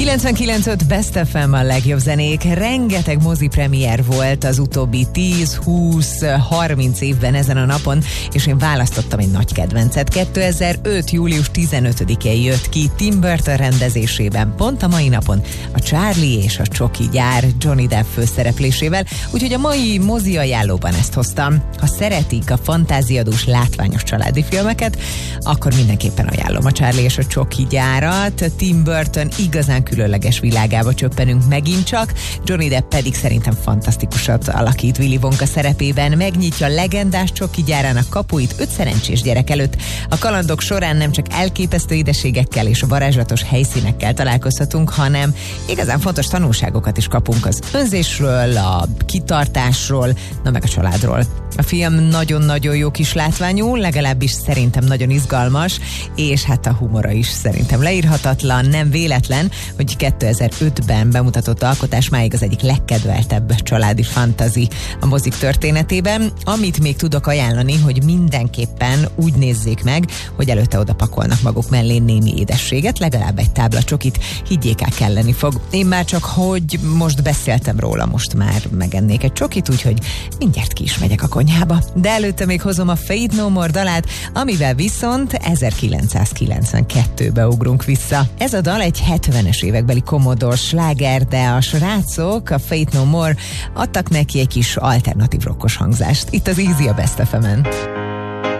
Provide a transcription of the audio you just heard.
99.5 Best FM a legjobb zenék. Rengeteg mozi premier volt az utóbbi 10-20-30 évben ezen a napon, és én választottam egy nagy kedvencet. 2005. július 15-én jött ki Tim Burton rendezésében, pont a mai napon, a Charlie és a Csoki gyár Johnny Depp főszereplésével, úgyhogy a mai mozi ajánlóban ezt hoztam. Ha szeretik a fantáziadús, látványos családi filmeket, akkor mindenképpen ajánlom a Charlie és a Csoki gyárat. Tim Burton igazán különleges világába csöppenünk megint csak, Johnny Depp pedig szerintem fantasztikusat alakít Willy Wonka szerepében, megnyitja legendás Csoki gyárának kapuit 5 szerencsés gyerek előtt. A kalandok során nem csak elképesztő édességekkel és varázslatos helyszínekkel találkozhatunk, hanem igazán fontos tanulságokat is kapunk az önzésről, a kitartásról, na meg a családról. A film nagyon-nagyon jó kis látványú, legalábbis szerintem nagyon izgalmas, és hát a humora is szerintem leírhatatlan, nem véletlen, hogy 2005-ben bemutatott alkotás máig az egyik legkedveltebb családi fantasy a mozik történetében. Amit még tudok ajánlani, hogy mindenképpen úgy nézzék meg, hogy előtte oda pakolnak maguk mellé némi édességet, legalább egy tábla csokit, higgyék el, kelleni fog. Én már csak hogy most beszéltem róla, most már megennék egy csokit, úgyhogy mindjárt ki is megyek a konyhába. De előtte még hozom a Faith No More dalát, amivel viszont 1992-be ugrunk vissza. Ez a dal egy 70-es évekbeli Commodore sláger, de a srácok, a Faith No More adtak neki egy kis alternatív rockos hangzást. Itt az Easy a Best FM-en.